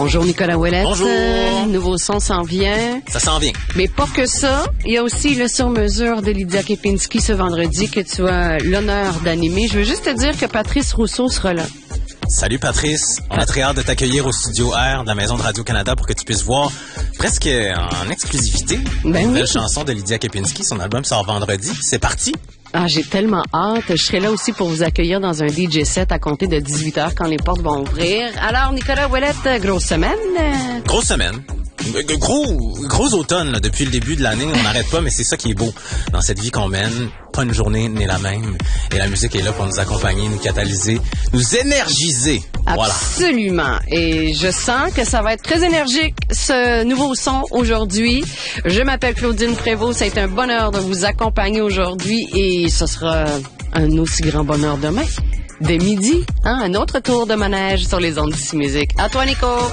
Bonjour Nicolas Ouellette. Bonjour. Nouveau son s'en vient. Ça s'en vient. Mais pas que ça. Il y a aussi le sur-mesure de Lydia Kepinski ce vendredi que tu as l'honneur d'animer. Je veux juste te dire que Patrice Rousseau sera là. Salut Patrice, on a très hâte de t'accueillir au studio R de la Maison de Radio-Canada pour que tu puisses voir presque en exclusivité une nouvelle chanson de Lydia Kepinski. Son album sort vendredi. C'est parti! Ah, j'ai tellement hâte. Je serai là aussi pour vous accueillir dans un DJ set à compter de 18h quand les portes vont ouvrir. Alors, Nicolas Ouellette, grosse semaine? Grosse semaine. Gros automne, là, depuis le début de l'année. On n'arrête pas, mais c'est ça qui est beau dans cette vie qu'on mène. Pas une journée n'est la même. Et la musique est là pour nous accompagner, nous catalyser, nous énergiser. Voilà. Absolument. Et je sens que ça va être très énergique, ce nouveau son aujourd'hui. Je m'appelle Claudine Prévost. Ça a été un bonheur de vous accompagner aujourd'hui et ce sera un aussi grand bonheur demain. Dès midi, un autre tour de manège sur les ondes d'ici musique. À toi, Nico.